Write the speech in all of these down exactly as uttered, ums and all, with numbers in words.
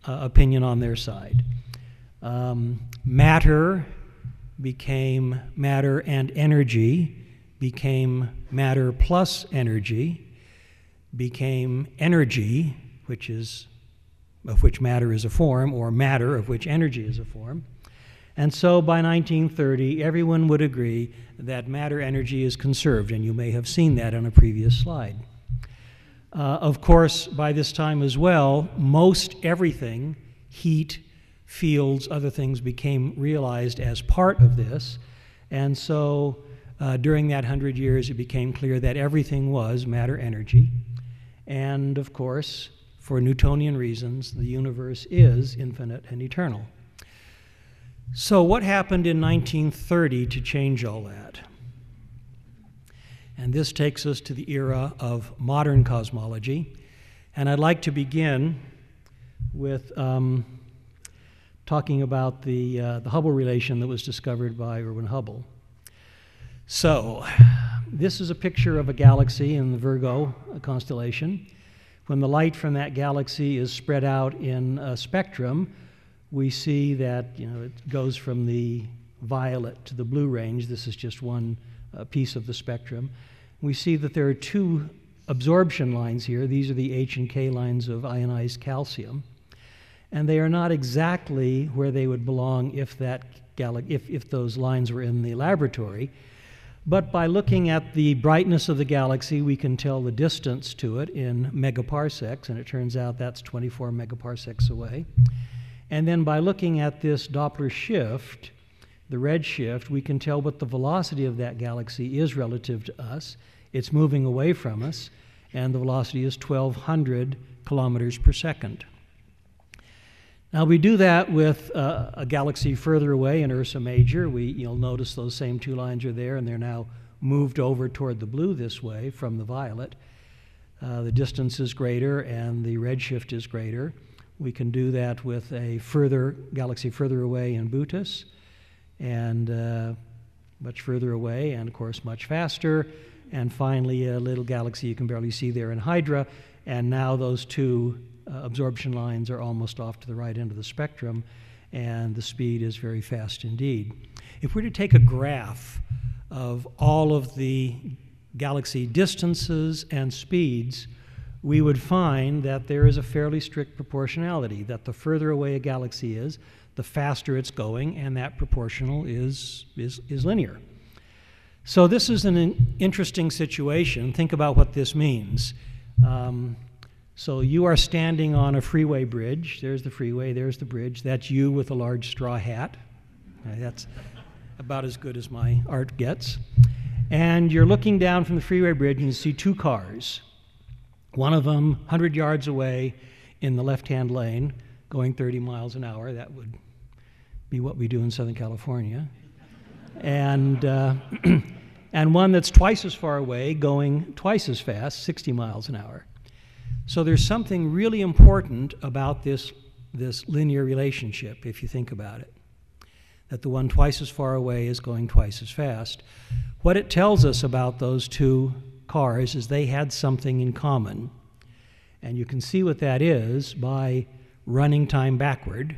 uh, opinion on their side. Um, matter became matter and energy, became matter plus energy, became energy, which is of which matter is a form, or matter of which energy is a form. And so by nineteen thirty, everyone would agree that matter energy is conserved, and you may have seen that on a previous slide. Uh, of course, by this time as well, most everything, heat, fields, other things, became realized as part of this. And so uh, during that hundred years, it became clear that everything was matter energy. And of course, for Newtonian reasons, the universe is infinite and eternal. So what happened in nineteen thirty to change all that? And this takes us to the era of modern cosmology. And I'd like to begin with um, talking about the, uh, the Hubble relation that was discovered by Erwin Hubble. So this is a picture of a galaxy in the Virgo constellation. When the light from that galaxy is spread out in a spectrum, we see that, you know, it goes from the violet to the blue range. This is just one uh, piece of the spectrum. We see that there are two absorption lines here. These are the H and K lines of ionized calcium. And they are not exactly where they would belong if, that gal if, if those lines were in the laboratory. But by looking at the brightness of the galaxy, we can tell the distance to it in megaparsecs, and it turns out that's twenty-four megaparsecs away. And then by looking at this Doppler shift, the red shift, we can tell what the velocity of that galaxy is relative to us. It's moving away from us, and the velocity is twelve hundred kilometers per second. Now we do that with uh, a galaxy further away in Ursa Major. We, you'll notice those same two lines are there, and they're now moved over toward the blue this way from the violet. Uh, the distance is greater and the redshift is greater. We can do that with a further galaxy further away in Bootes, and uh, much further away, and of course much faster. And finally, a little galaxy you can barely see there in Hydra, and now those two Uh, absorption lines are almost off to the right end of the spectrum, and the speed is very fast indeed. If we were to take a graph of all of the galaxy distances and speeds, we would find that there is a fairly strict proportionality, that the further away a galaxy is, the faster it's going, and that proportional is, is, is linear. So this is an interesting situation. Think about what this means. Um, So you are standing on a freeway bridge. There's the freeway, there's the bridge. That's you with a large straw hat. Uh, that's about as good as my art gets. And you're looking down from the freeway bridge and you see two cars. One of them one hundred yards away in the left-hand lane, going thirty miles an hour. That would be what we do in Southern California. And, uh, and one that's twice as far away, going twice as fast, sixty miles an hour. So there's something really important about this, this linear relationship, if you think about it, that the one twice as far away is going twice as fast. What it tells us about those two cars is they had something in common. And you can see what that is by running time backward.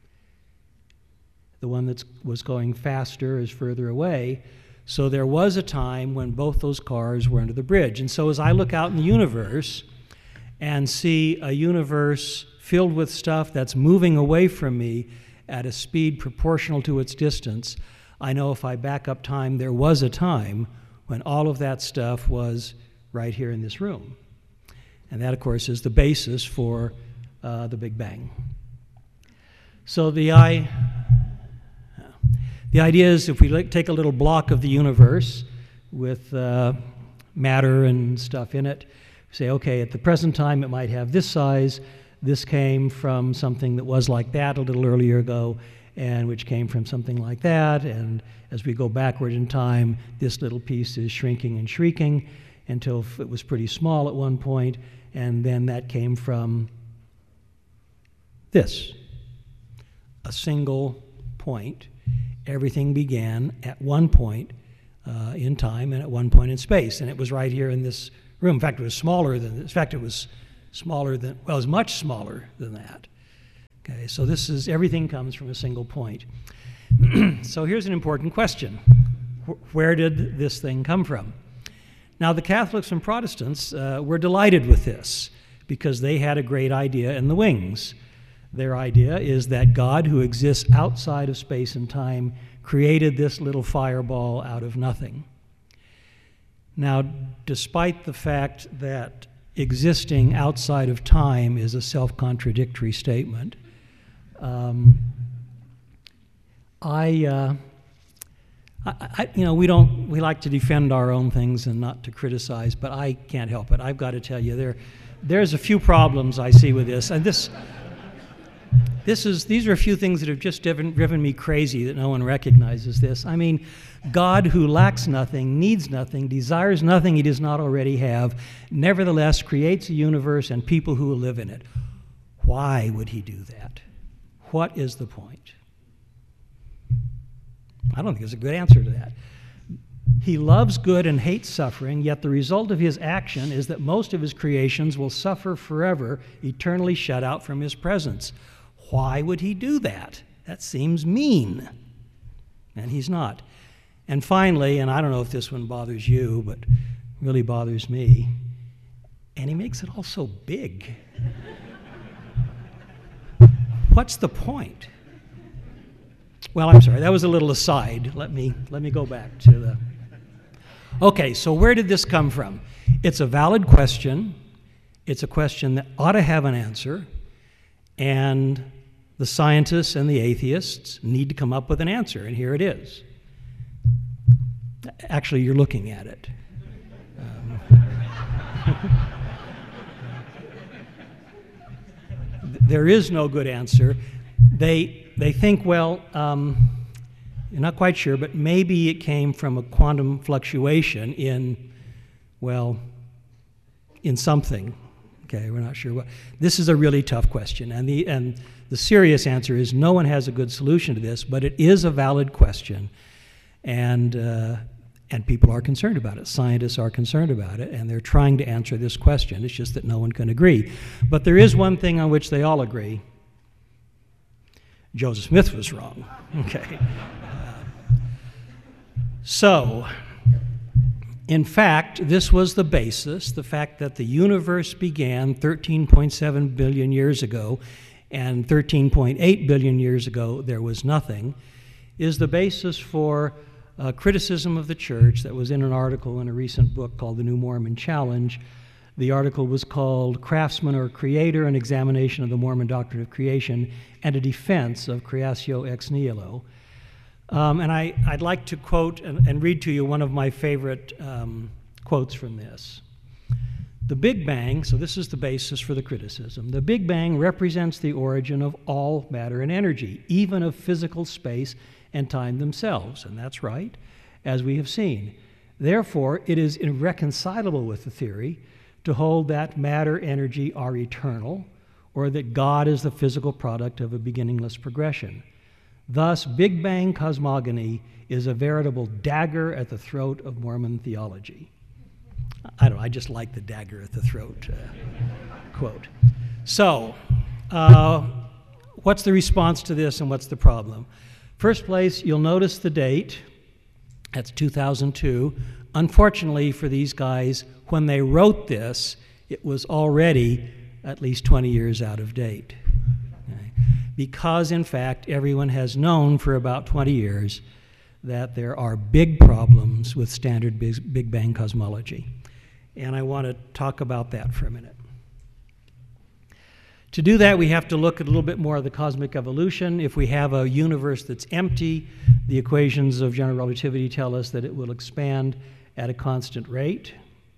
The one that was going faster is further away. So there was a time when both those cars were under the bridge. And so as I look out in the universe and see a universe filled with stuff that's moving away from me at a speed proportional to its distance, I know if I back up time, there was a time when all of that stuff was right here in this room. And that, of course, is the basis for uh, the Big Bang. So the, I, the idea is if we take a little block of the universe with uh, matter and stuff in it, say, okay, at the present time it might have this size. This came from something that was like that a little earlier ago, and which came from something like that. And as we go backward in time, this little piece is shrinking and shrinking until it was pretty small at one point, and then that came from this, a single point. Everything began at one point uh, in time and at one point in space, and it was right here in this room. In fact, it was smaller than, in fact, it was smaller than, well, it was much smaller than that. Okay, so this is, everything comes from a single point. So here's an important question. Where did this thing come from? Now, the Catholics and Protestants uh, were delighted with this because they had a great idea in the wings. Their idea is that God, who exists outside of space and time, created this little fireball out of nothing. Now, despite the fact that existing outside of time is a self-contradictory statement, um, I, uh, I, I, you know, we don't, we like to defend our own things and not to criticize, but I can't help it. I've got to tell you, there, there's a few problems I see with this, and this, this is, these are a few things that have just driven, driven me crazy that no one recognizes this. I mean, God, who lacks nothing, needs nothing, desires nothing he does not already have, nevertheless creates a universe and people who will live in it. Why would he do that? What is the point? I don't think there's a good answer to that. He loves good and hates suffering, yet the result of his action is that most of his creations will suffer forever, eternally shut out from his presence. Why would he do that? That seems mean. And he's not. And finally, and I don't know if this one bothers you, but really bothers me, and he makes it all so big. What's the point? Well, I'm sorry, that was a little aside. Let me, let me go back to the... Okay, so where did this come from? It's a valid question. It's a question that ought to have an answer, and the scientists and the atheists need to come up with an answer, and here it is. Actually, you're looking at it. Um, there is no good answer. They, they think, well, um, you're not quite sure, but maybe it came from a quantum fluctuation in, well, in something. Okay, we're not sure what. This is a really tough question, and the, and the serious answer is no one has a good solution to this, but it is a valid question, and, uh, and people are concerned about it. Scientists are concerned about it, and they're trying to answer this question. It's just that no one can agree. But there is one thing on which they all agree. Joseph Smith was wrong. Okay. Uh, so, in fact, this was the basis, the fact that the universe began thirteen point seven billion years ago, and thirteen point eight billion years ago there was nothing, is the basis for a criticism of the church that was in an article in a recent book called The New Mormon Challenge. The article was called Craftsman or Creator, an Examination of the Mormon Doctrine of Creation and a Defense of Creatio Ex Nihilo. Um, and I, I'd like to quote and, and read to you one of my favorite um, quotes from this. The Big Bang, so this is the basis for the criticism, the Big Bang represents the origin of all matter and energy, even of physical space and time themselves, and that's right, as we have seen. Therefore, it is irreconcilable with the theory to hold that matter, energy are eternal, or that God is the physical product of a beginningless progression. Thus, Big Bang cosmogony is a veritable dagger at the throat of Mormon theology. I don't know, I just like the dagger at the throat uh, quote. So, uh, what's the response to this and what's the problem? First place, you'll notice the date. That's two thousand two. Unfortunately for these guys, when they wrote this, it was already at least twenty years out of date. Okay? Because, in fact, everyone has known for about twenty years that there are big problems with standard Big, Big Bang cosmology. And I want to talk about that for a minute. To do that, we have to look at a little bit more of the cosmic evolution. If we have a universe that's empty, the equations of general relativity tell us that it will expand at a constant rate.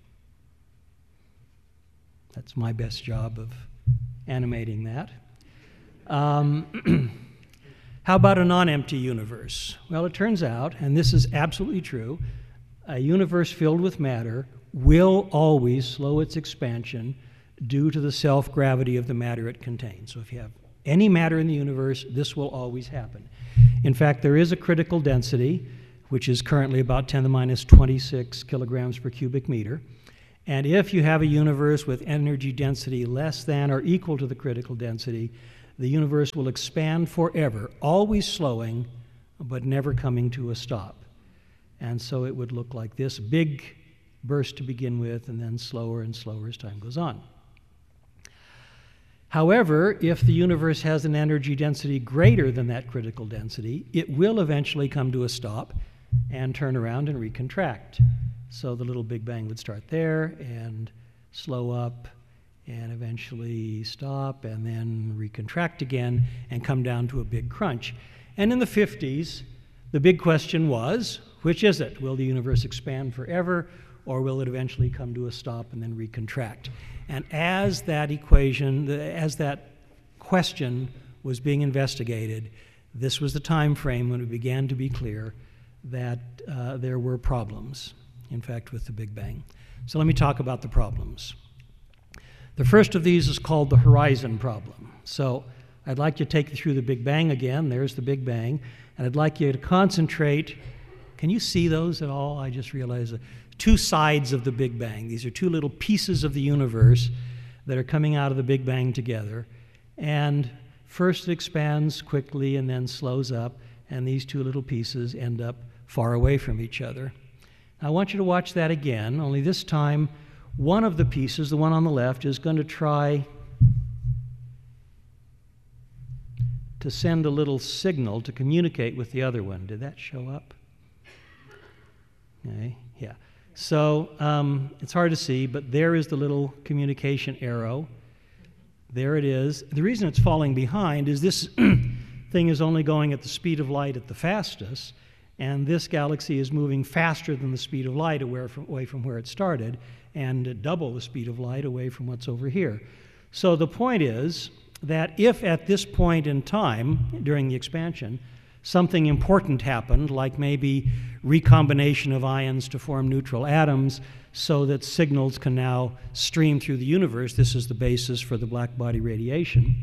That's my best job of animating that. Um, how about a non-empty universe? Well, it turns out, and this is absolutely true, a universe filled with matter will always slow its expansion due to the self-gravity of the matter it contains. So if you have any matter in the universe, this will always happen. In fact, there is a critical density, which is currently about ten to the minus twenty-six kilograms per cubic meter. And if you have a universe with energy density less than or equal to the critical density, the universe will expand forever, always slowing, but never coming to a stop. And so it would look like this, big burst to begin with, and then slower and slower as time goes on. However, if the universe has an energy density greater than that critical density, it will eventually come to a stop and turn around and recontract. So the little Big Bang would start there and slow up and eventually stop and then recontract again and come down to a big crunch. And in the fifties, the big question was, which is it? Will the universe expand forever, or will it eventually come to a stop and then recontract? And as that equation, as that question was being investigated, this was the time frame when it began to be clear that uh, there were problems, in fact, with the Big Bang. So let me talk about the problems. The first of these is called the horizon problem. So I'd like you to take you through the Big Bang again. There's the Big Bang. And I'd like you to concentrate. Can you see those at all? I just realized that. Two sides of the Big Bang. These are two little pieces of the universe that are coming out of the Big Bang together. And first it expands quickly and then slows up, and these two little pieces end up far away from each other. Now, I want you to watch that again, only this time one of the pieces, the one on the left, is going to try to send a little signal to communicate with the other one. Did that show up? Okay, yeah. So um, it's hard to see, but there is the little communication arrow. There it is. The reason it's falling behind is this thing is only going at the speed of light at the fastest, and this galaxy is moving faster than the speed of light away from, away from where it started, and double the speed of light away from what's over here. So the point is that if at this point in time, during the expansion, something important happened, like maybe recombination of ions to form neutral atoms so that signals can now stream through the universe, this is the basis for the black body radiation,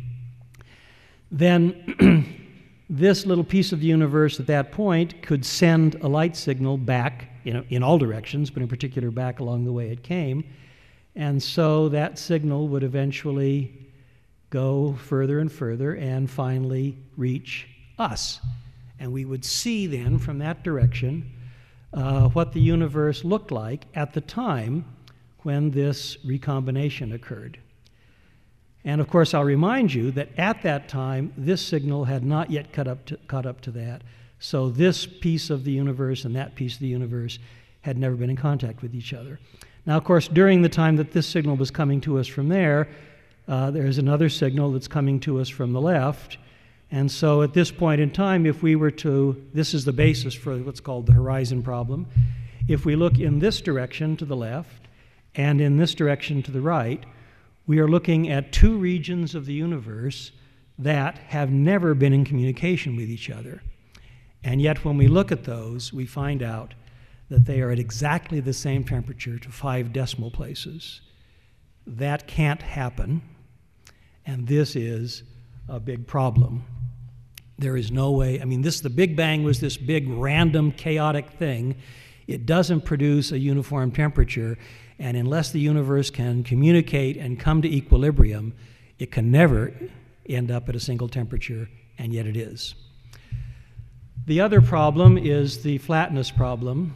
then this little piece of the universe at that point could send a light signal back in, in all directions, but in particular back along the way it came, and so that signal would eventually go further and further and finally reach us. And we would see then from that direction uh, what the universe looked like at the time when this recombination occurred. And of course, I'll remind you that at that time, this signal had not yet caught up to, caught up to that. So this piece of the universe and that piece of the universe had never been in contact with each other. Now, of course, during the time that this signal was coming to us from there, uh, there's another signal that's coming to us from the left. And so at this point in time, if we were to, this is the basis for what's called the horizon problem, if we look in this direction to the left and in this direction to the right, we are looking at two regions of the universe that have never been in communication with each other. And yet when we look at those, we find out that they are at exactly the same temperature to five decimal places. That can't happen, and this is a big problem. There is no way, I mean, this, the Big Bang was this big random chaotic thing. It doesn't produce a uniform temperature, and unless the universe can communicate and come to equilibrium, it can never end up at a single temperature, and yet it is. The other problem is the flatness problem.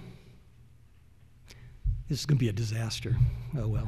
This is going to be a disaster. Oh, well.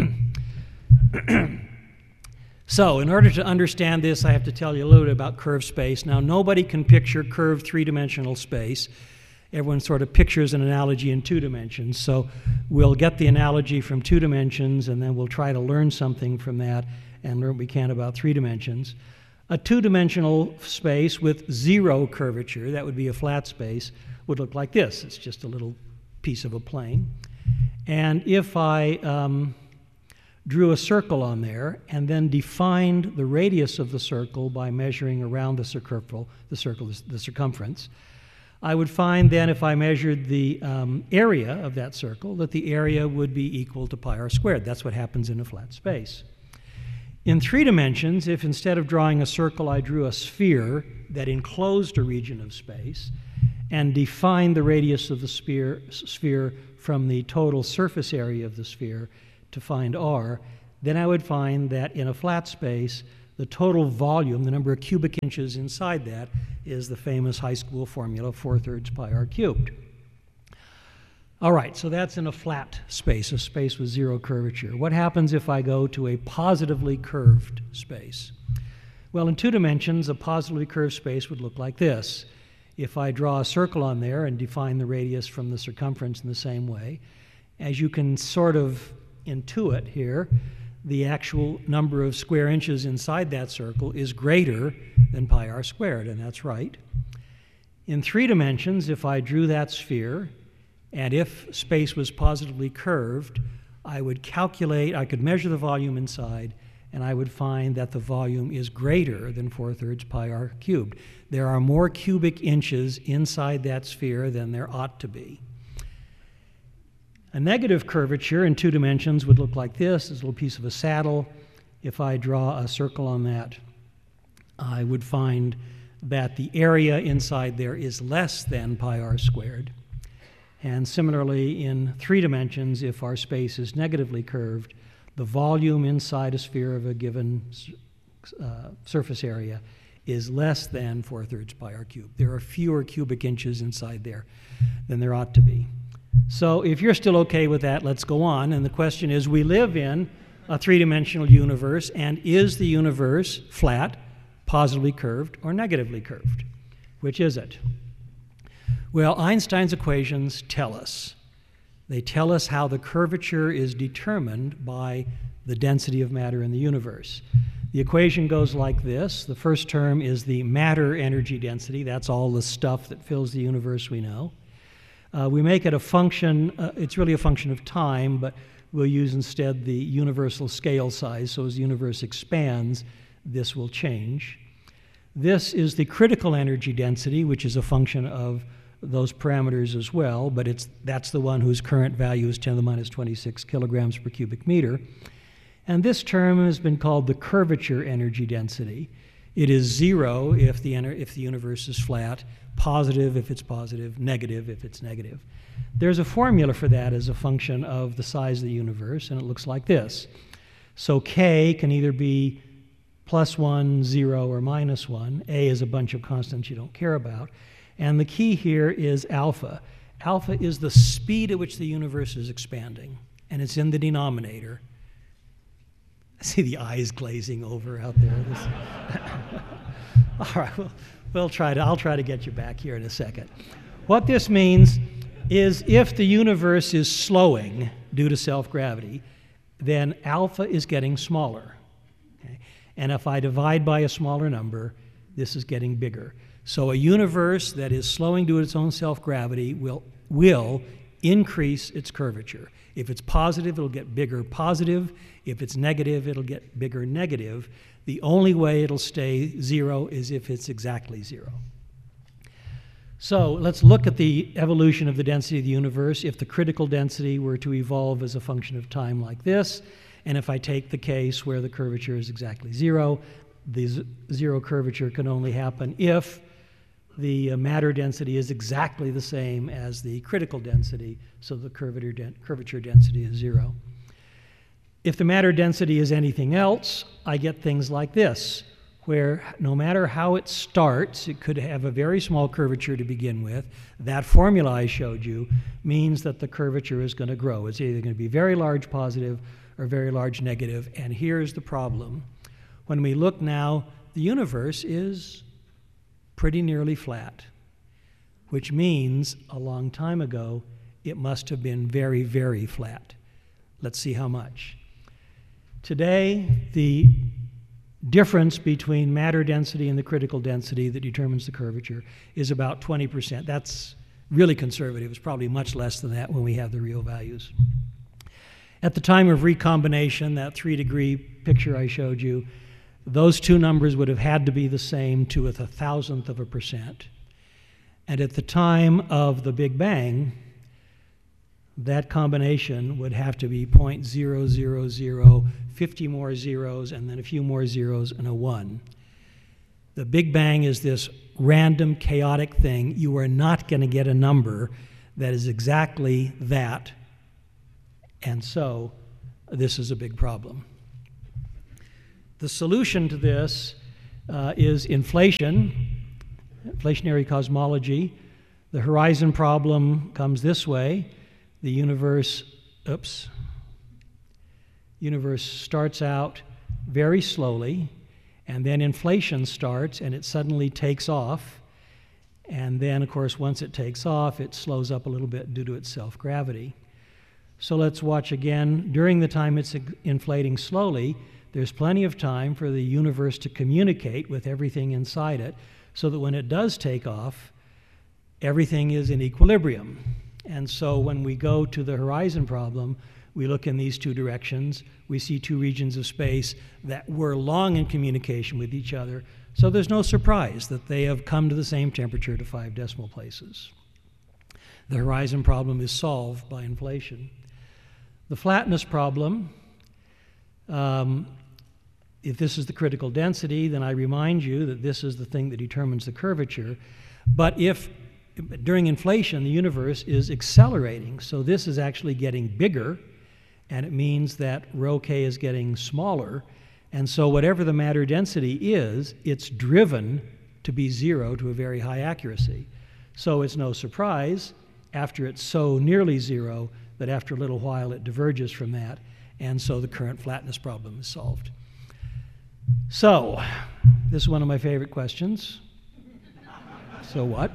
So, in order to understand this, I have to tell you a little bit about curved space. Now, nobody can picture curved three-dimensional space. Everyone sort of pictures an analogy in two dimensions. So, we'll get the analogy from two dimensions, and then we'll try to learn something from that and learn what we can about three dimensions. A two-dimensional space with zero curvature, that would be a flat space, would look like this. It's just a little piece of a plane. And if I um, drew a circle on there and then defined the radius of the circle by measuring around the circumference, the circle, the circumference, I would find then if I measured the um, area of that circle that the area would be equal to pi r squared. That's what happens in a flat space. In three dimensions, if instead of drawing a circle I drew a sphere that enclosed a region of space and defined the radius of the sphere, sphere from the total surface area of the sphere to find r, then I would find that in a flat space the total volume, the number of cubic inches inside that, is the famous high school formula, four thirds pi r cubed. All right, so that's in a flat space, a space with zero curvature. What happens if I go to a positively curved space? Well, in two dimensions, a positively curved space would look like this. If I draw a circle on there and define the radius from the circumference in the same way, as you can sort of intuit here, the actual number of square inches inside that circle is greater than pi r squared, and that's right. In three dimensions, if I drew that sphere, and if space was positively curved, I would calculate, I could measure the volume inside, and I would find that the volume is greater than four thirds pi r cubed. There are more cubic inches inside that sphere than there ought to be. A negative curvature in two dimensions would look like this, this little piece of a saddle. If I draw a circle on that, I would find that the area inside there is less than pi r squared. And similarly, in three dimensions, if our space is negatively curved, the volume inside a sphere of a given uh, surface area is less than four thirds pi r cubed. There are fewer cubic inches inside there than there ought to be. So if you're still okay with that, let's go on. And the question is, we live in a three-dimensional universe, and is the universe flat, positively curved, or negatively curved? Which is it? Well, Einstein's equations tell us. They tell us how the curvature is determined by the density of matter in the universe. The equation goes like this. The first term is the matter energy density. That's all the stuff that fills the universe we know. Uh, we make it a function, uh, it's really a function of time, but we'll use instead the universal scale size. So as the universe expands, this will change. This is the critical energy density, which is a function of those parameters as well, but it's, that's the one whose current value is ten to the minus twenty-six kilograms per cubic meter. And this term has been called the curvature energy density. It is zero if the, if the universe is flat, positive if it's positive, negative if it's negative. There's a formula for that as a function of the size of the universe, and it looks like this. So K can either be plus one, zero, or minus one. A is a bunch of constants you don't care about. And the key here is alpha. Alpha is the speed at which the universe is expanding, and it's in the denominator. I see the eyes glazing over out there. This All right, well, we'll try to, I'll try to get you back here in a second. What this means is if the universe is slowing due to self-gravity, then alpha is getting smaller. Okay? And if I divide by a smaller number, this is getting bigger. So a universe that is slowing due to its own self-gravity will, will increase its curvature. If it's positive, it'll get bigger positive. If it's negative, it'll get bigger negative. The only way it'll stay zero is if it's exactly zero. So let's look at the evolution of the density of the universe. If the critical density were to evolve as a function of time like this, and if I take the case where the curvature is exactly zero, the zero curvature can only happen if the matter density is exactly the same as the critical density, so the curvature, den curvature density is zero. If the matter density is anything else, I get things like this, where no matter how it starts, it could have a very small curvature to begin with. That formula I showed you means that the curvature is going to grow. It's either going to be very large positive or very large negative, and here's the problem. When we look now, the universe is pretty nearly flat, which means a long time ago it must have been very, very flat. Let's see how much. Today, the difference between matter density and the critical density that determines the curvature is about twenty percent. That's really conservative. It's probably much less than that when we have the real values. At the time of recombination, that three degree picture I showed you, those two numbers would have had to be the same to a thousandth of a percent. And at the time of the Big Bang, that combination would have to be zero point zero zero zero, fifty more zeros, and then a few more zeros and a one. The Big Bang is this random, chaotic thing. You are not going to get a number that is exactly that. And so this is a big problem. the solution to this uh, is inflation, inflationary cosmology. The horizon problem comes this way. The universe, oops, universe starts out very slowly, and then inflation starts, and it suddenly takes off. And then, of course, once it takes off, it slows up a little bit due to its self-gravity. So let's watch again. During the time it's inflating slowly, there's plenty of time for the universe to communicate with everything inside it, so that when it does take off, everything is in equilibrium. And so when we go to the horizon problem, we look in these two directions. We see two regions of space that were long in communication with each other. So there's no surprise that they have come to the same temperature to five decimal places. The horizon problem is solved by inflation. The flatness problem, um, if this is the critical density, then I remind you that this is the thing that determines the curvature. But if during inflation the universe is accelerating, so this is actually getting bigger, and it means that rho k is getting smaller, and so whatever the matter density is, it's driven to be zero to a very high accuracy. So it's no surprise, after it's so nearly zero, that after a little while it diverges from that, and so the current flatness problem is solved. So, this is one of my favorite questions. So what?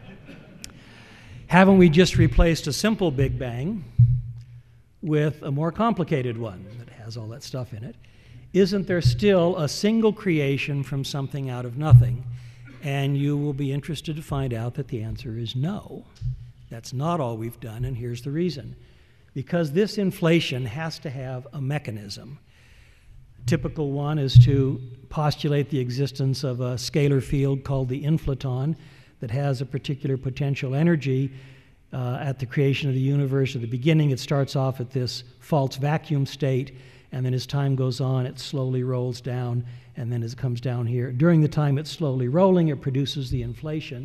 Haven't we just replaced a simple Big Bang with a more complicated one that has all that stuff in it? Isn't there still a single creation from something out of nothing? And you will be interested to find out that the answer is no. That's not all we've done, and here's the reason. Because this inflation has to have a mechanism. A typical one is to postulate the existence of a scalar field called the inflaton that has a particular potential energy. Uh, at the creation of the universe, at the beginning, it starts off at this false vacuum state, and then as time goes on, it slowly rolls down, and then as it comes down here, during the time it's slowly rolling, it produces the inflation.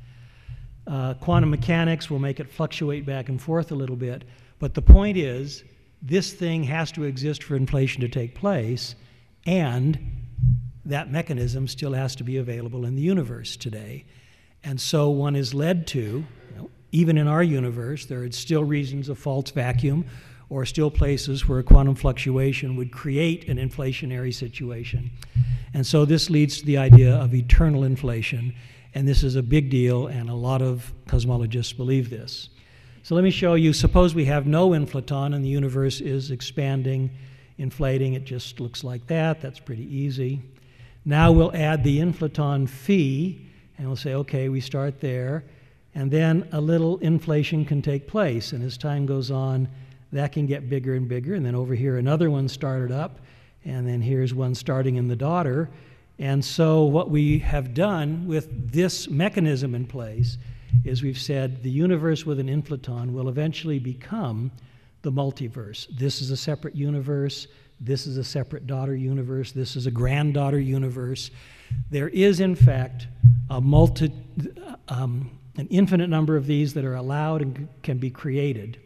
Uh, quantum mechanics will make it fluctuate back and forth a little bit, but the point is, this thing has to exist for inflation to take place, and that mechanism still has to be available in the universe today. And so one is led to, you know, even in our universe, there are still regions of false vacuum, or still places where a quantum fluctuation would create an inflationary situation. And so this leads to the idea of eternal inflation, and this is a big deal, and a lot of cosmologists believe this. So let me show you, suppose we have no inflaton and the universe is expanding, inflating, it just looks like that, that's pretty easy. Now we'll add the inflaton phi, and we'll say, okay, we start there, and then a little inflation can take place, and as time goes on, that can get bigger and bigger, and then over here another one started up, and then here's one starting in the daughter. And so what we have done with this mechanism in place is we've said the universe with an inflaton will eventually become the multiverse. This is a separate universe, this is a separate daughter universe, this is a granddaughter universe. There is, in fact, a multi, um, an infinite number of these that are allowed and can be created.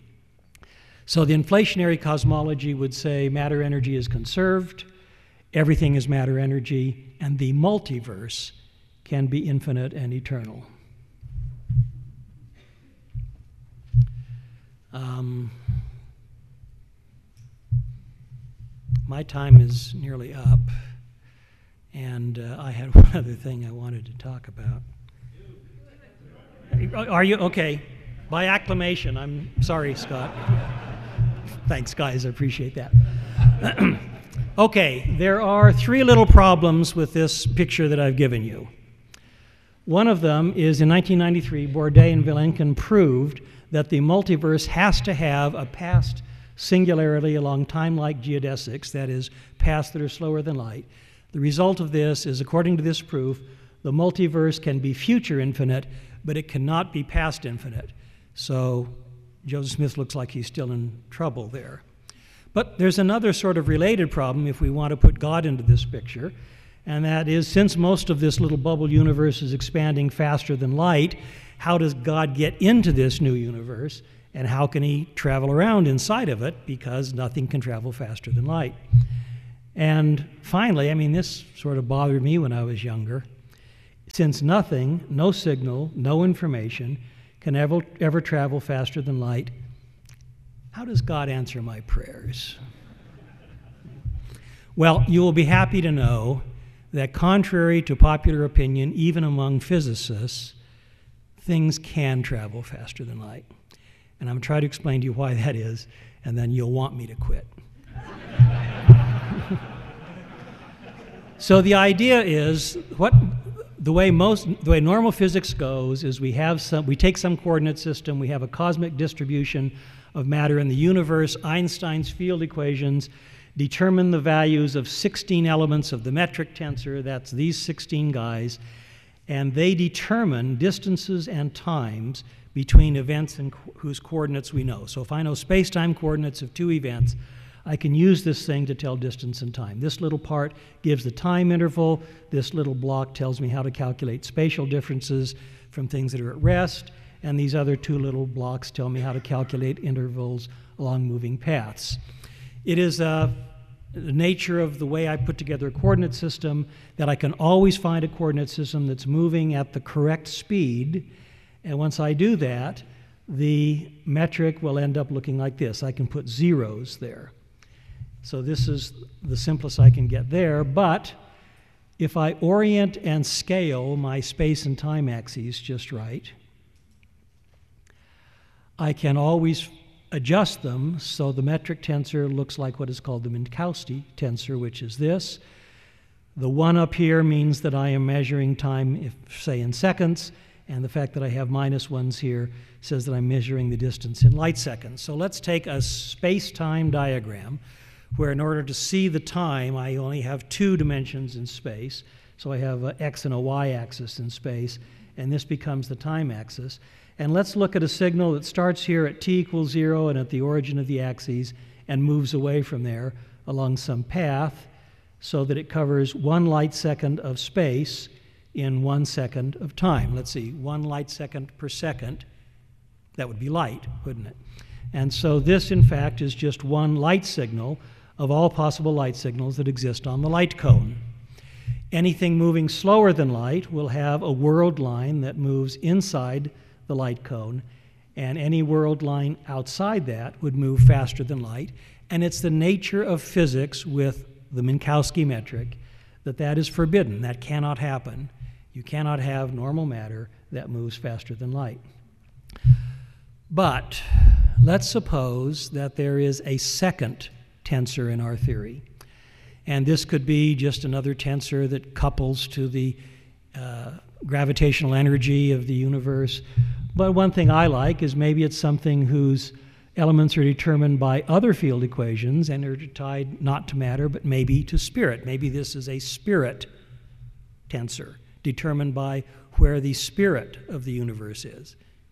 So the inflationary cosmology would say matter energy is conserved, everything is matter energy, and the multiverse can be infinite and eternal. Um, my time is nearly up, and uh, I had one other thing I wanted to talk about. Are you? Okay. By acclamation. I'm sorry, Scott. Thanks, guys. I appreciate that. Okay, there are three little problems with this picture that I've given you. One of them is in nineteen ninety-three, Bourdet and Vilenkin proved that the multiverse has to have a past singularity along time-like geodesics, that is, paths that are slower than light. The result of this is, according to this proof, the multiverse can be future infinite, but it cannot be past infinite. So Joseph Smith looks like he's still in trouble there. But there's another sort of related problem if we want to put God into this picture, and that is, since most of this little bubble universe is expanding faster than light, how does God get into this new universe, and how can he travel around inside of it, because nothing can travel faster than light? And finally, I mean, this sort of bothered me when I was younger. Since nothing, no signal, no information can ever, ever travel faster than light, how does God answer my prayers? Well, you will be happy to know that contrary to popular opinion, even among physicists, things can travel faster than light. And I'm going to try to explain to you why that is, and then you'll want me to quit. So the idea is, what the way most the way normal physics goes is we have some we take some coordinate system, we have a cosmic distribution of matter in the universe. Einstein's field equations determine the values of sixteen elements of the metric tensor, that's these sixteen guys, and they determine distances and times between events and co- whose coordinates we know. So if I know space-time coordinates of two events, I can use this thing to tell distance and time. This little part gives the time interval. This little block tells me how to calculate spatial differences from things that are at rest. And these other two little blocks tell me how to calculate intervals along moving paths. It is uh, the nature of the way I put together a coordinate system that I can always find a coordinate system that's moving at the correct speed. And once I do that, the metric will end up looking like this. I can put zeros there. So this is the simplest I can get there, but if I orient and scale my space and time axes just right, I can always adjust them so the metric tensor looks like what is called the Minkowski tensor, which is this. The one up here means that I am measuring time, if, say, in seconds, and the fact that I have minus ones here says that I'm measuring the distance in light seconds. So let's take a space-time diagram where in order to see the time, I only have two dimensions in space. So I have an x and a y-axis in space, and this becomes the time axis. And let's look at a signal that starts here at t equals zero and at the origin of the axes and moves away from there along some path so that it covers one light second of space in one second of time. Let's see, one light second per second. That would be light, wouldn't it? And so this, in fact, is just one light signal of all possible light signals that exist on the light cone. Anything moving slower than light will have a world line that moves inside the light cone, and any world line outside that would move faster than light. And it's the nature of physics with the Minkowski metric that that is forbidden. That cannot happen. You cannot have normal matter that moves faster than light. But let's suppose that there is a second tensor in our theory. And this could be just another tensor that couples to the uh, gravitational energy of the universe. But one thing I like is maybe it's something whose elements are determined by other field equations and are tied not to matter, but maybe to spirit. Maybe this is a spirit tensor determined by where the spirit of the universe is.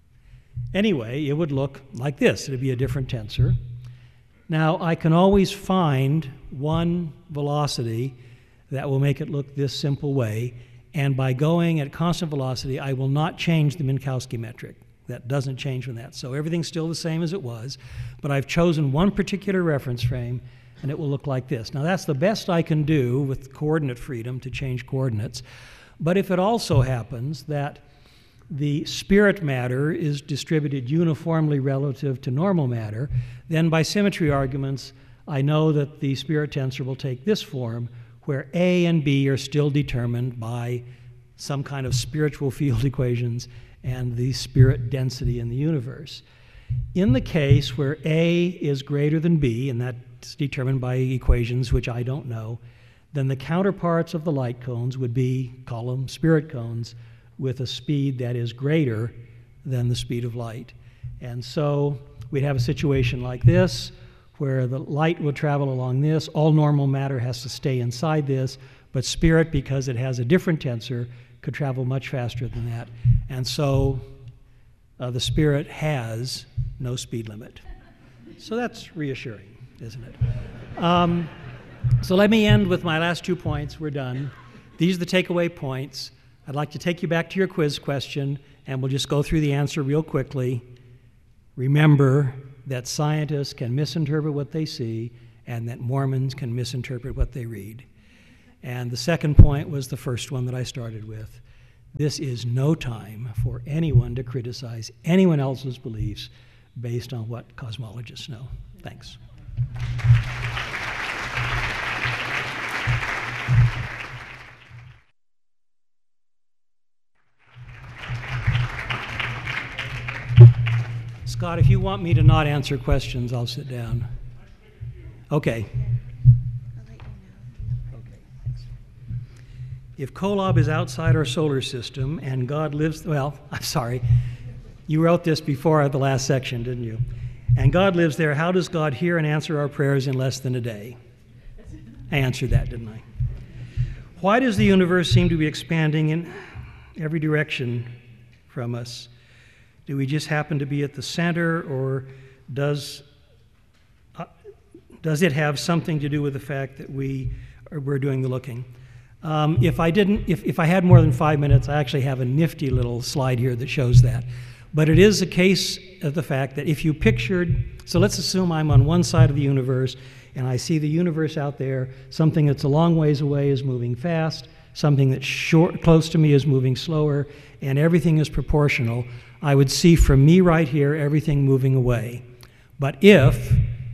Anyway, it would look like this. It would be a different tensor. Now, I can always find one velocity that will make it look this simple way, and by going at constant velocity, I will not change the Minkowski metric. That doesn't change from that. So everything's still the same as it was, but I've chosen one particular reference frame, and it will look like this. Now, that's the best I can do with coordinate freedom to change coordinates. But if it also happens that the spirit matter is distributed uniformly relative to normal matter, then by symmetry arguments, I know that the spirit tensor will take this form, where A and B are still determined by some kind of spiritual field equations and the spirit density in the universe. In the case where A is greater than B, and that's determined by equations which I don't know, then the counterparts of the light cones would be, call them spirit cones, with a speed that is greater than the speed of light. And so we'd have a situation like this, where the light would travel along this. All normal matter has to stay inside this, but spirit, because it has a different tensor, could travel much faster than that. And so uh, the spirit has no speed limit. So that's reassuring, isn't it? Um, so let me end with my last two points. We're done. These are the takeaway points. I'd like to take you back to your quiz question, and we'll just go through the answer real quickly. Remember that scientists can misinterpret what they see, and that Mormons can misinterpret what they read. And the second point was the first one that I started with. This is no time for anyone to criticize anyone else's beliefs based on what cosmologists know. Thanks. Scott, if you want me to not answer questions, I'll sit down. Okay. If Kolob is outside our solar system and God lives, well, I'm sorry, you wrote this before the last section, didn't you? And God lives there, how does God hear and answer our prayers in less than a day? I answered that, didn't I? Why does the universe seem to be expanding in every direction from us? Do we just happen to be at the center, or does, uh, does it have something to do with the fact that we are, we're doing the looking? Um, if I didn't, if, if I had more than five minutes, I actually have a nifty little slide here that shows that. But it is a case of the fact that if you pictured, so let's assume I'm on one side of the universe and I see the universe out there, something that's a long ways away is moving fast, something that's short, close to me is moving slower, and everything is proportional. I would see from me right here everything moving away. But if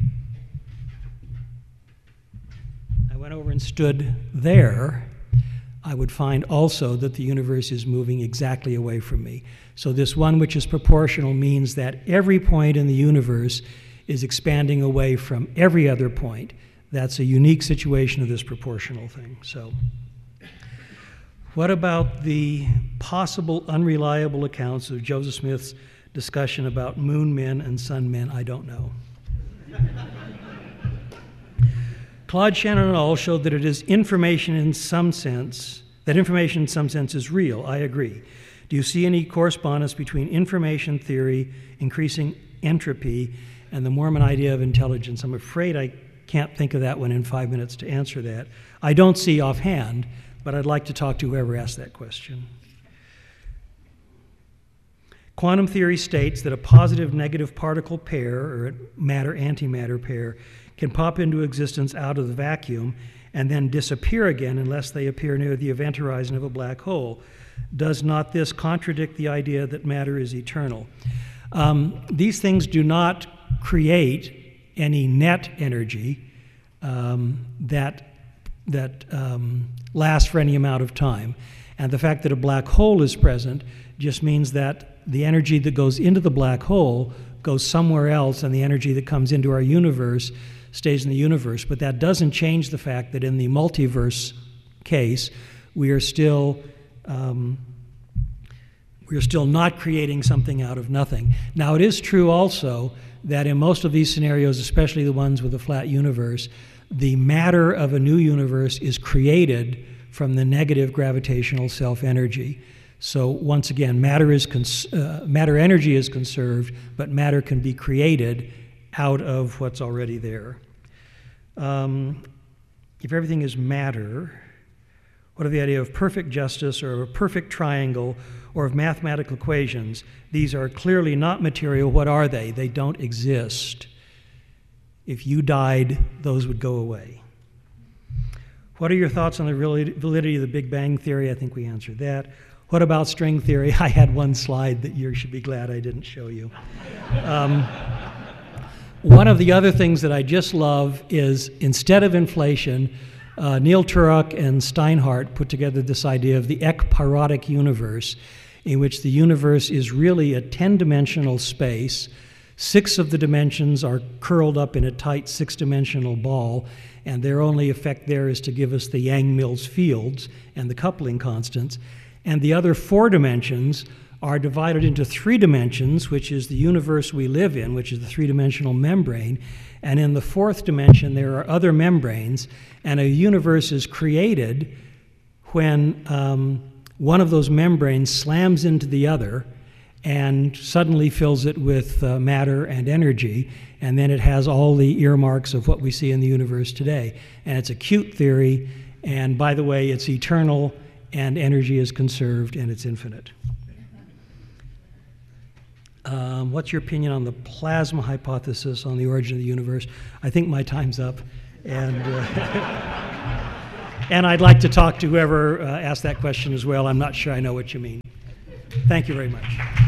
I went over and stood there, I would find also that the universe is moving exactly away from me. So this one which is proportional means that every point in the universe is expanding away from every other point. That's a unique situation of this proportional thing. So what about the possible unreliable accounts of Joseph Smith's discussion about moon men and sun men? I don't know. Claude Shannon et al. Showed that it is information in some sense, that information in some sense is real. I agree. Do you see any correspondence between information theory, increasing entropy, and the Mormon idea of intelligence? I'm afraid I can't think of that one in five minutes to answer that. I don't see offhand, but I'd like to talk to whoever asked that question. Quantum theory states that a positive-negative particle pair, or a matter-antimatter pair, can pop into existence out of the vacuum and then disappear again unless they appear near the event horizon of a black hole. Does not this contradict the idea that matter is eternal? Um, these things do not create any net energy um, that, that um, lasts for any amount of time. And the fact that a black hole is present just means that the energy that goes into the black hole goes somewhere else, and the energy that comes into our universe stays in the universe. But that doesn't change the fact that in the multiverse case, we are still um, we are still not creating something out of nothing. Now, it is true also that in most of these scenarios, especially the ones with a flat universe, the matter of a new universe is created from the negative gravitational self-energy. So once again, matter is cons uh, matter energy is conserved, but matter can be created out of what's already there. Um, if everything is matter, what of the idea of perfect justice or a perfect triangle or of mathematical equations? These are clearly not material. What are they? They don't exist. If you died, those would go away. What are your thoughts on the validity of the Big Bang Theory? I think we answered that. What about string theory? I had one slide that you should be glad I didn't show you. Um, one of the other things that I just love is, instead of inflation, uh, Neil Turok and Steinhardt put together this idea of the ekpyrotic universe, in which the universe is really a ten-dimensional space. Six of the dimensions are curled up in a tight six-dimensional ball, and their only effect there is to give us the Yang-Mills fields and the coupling constants. And the other four dimensions are divided into three dimensions, which is the universe we live in, which is the three-dimensional membrane. And in the fourth dimension, there are other membranes, and a universe is created when um, one of those membranes slams into the other and suddenly fills it with uh, matter and energy, and then it has all the earmarks of what we see in the universe today. And it's a cute theory, and by the way, it's eternal, and energy is conserved, and it's infinite. Um, what's your opinion on the plasma hypothesis on the origin of the universe? I think my time's up. And, uh, and I'd like to talk to whoever uh, asked that question as well. I'm not sure I know what you mean. Thank you very much.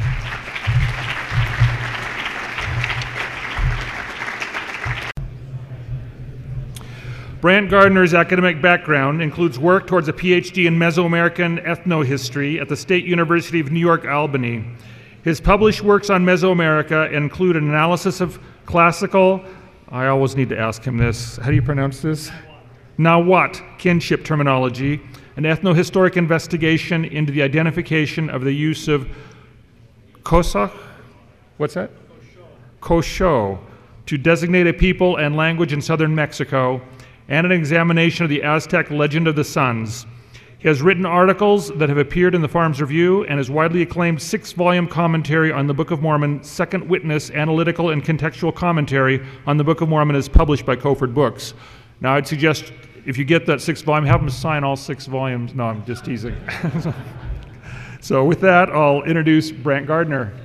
Brant Gardner's academic background includes work towards a P H D in Mesoamerican ethnohistory at the State University of New York, Albany. His published works on Mesoamerica include an analysis of classical, I always need to ask him this, how do you pronounce this? Nahuatl kinship terminology, an ethnohistoric investigation into the identification of the use of Kosa, what's that? Kosho, to designate a people and language in southern Mexico, and an examination of the Aztec legend of the suns. He has written articles that have appeared in the Farms Review and his widely acclaimed six-volume commentary on the Book of Mormon, Second Witness, Analytical and Contextual Commentary on the Book of Mormon is published by Koford Books. Now I'd suggest if you get that sixth volume, have him sign all six volumes. No, I'm just teasing. So with that, I'll introduce Brant Gardner.